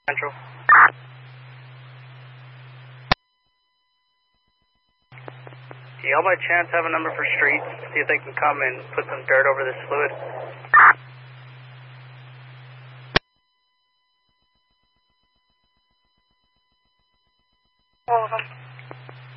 Central. Do y'all by chance have a number for streets? See if they can come and put some dirt over this fluid.